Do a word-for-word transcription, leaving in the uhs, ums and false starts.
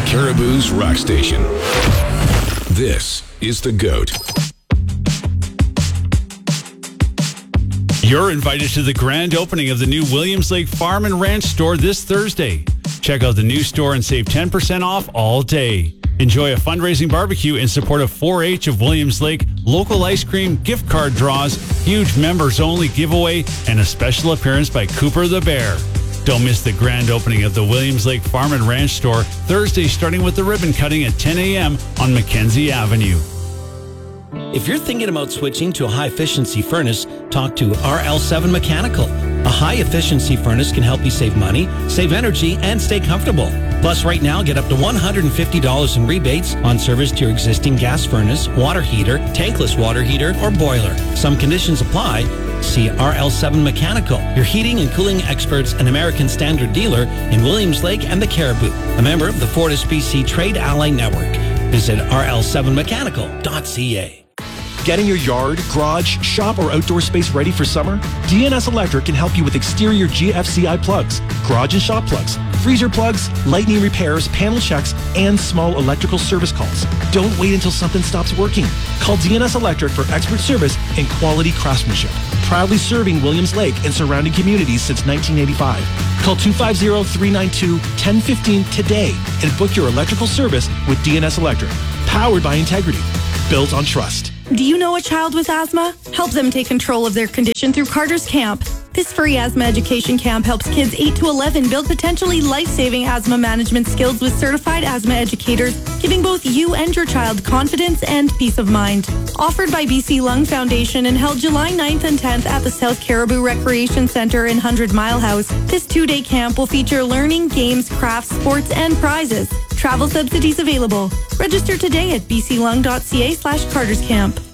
Caribou's Rock Station. This is The Goat. You're invited to the grand opening of the new Williams Lake Farm and Ranch store this Thursday. Check out the new store and save ten percent off all day. Enjoy a fundraising barbecue in support of four H of Williams Lake, local ice cream, gift card draws, huge members-only giveaway, and a special appearance by Cooper the Bear. Don't miss the grand opening of the Williams Lake Farm and Ranch store Thursday, starting with the ribbon cutting at ten a.m. on Mackenzie Avenue. If you're thinking about switching to a high-efficiency furnace, talk to R L seven Mechanical. A high-efficiency furnace can help you save money, save energy, and stay comfortable. Plus, right now, get up to one hundred fifty dollars in rebates on service to your existing gas furnace, water heater, tankless water heater, or boiler. Some conditions apply. See R L seven Mechanical, your heating and cooling experts and American Standard dealer in Williams Lake and the Caribou. A member of the Fortis B C Trade Ally Network. Visit R L seven mechanical dot c a. Getting your yard, garage, shop, or outdoor space ready for summer? D N S Electric can help you with exterior G F C I plugs, garage and shop plugs, freezer plugs, lightning repairs, panel checks, and small electrical service calls. Don't wait until something stops working. Call D N S Electric for expert service and quality craftsmanship. Proudly serving Williams Lake and surrounding communities since nineteen eighty-five. Call two five zero, three nine two, one zero one five today and book your electrical service with D N S Electric. Powered by integrity. Built on trust. Do you know a child with asthma? Help them take control of their condition through Carter's Camp. This free asthma education camp helps kids eight to eleven build potentially life-saving asthma management skills with certified asthma educators, giving both you and your child confidence and peace of mind. Offered by B C Lung Foundation and held July ninth and tenth at the South Caribou Recreation Centre in Hundred Mile House, this two-day camp will feature learning, games, crafts, sports, and prizes. Travel subsidies available. Register today at b c lung dot c a slash Carter's Camp.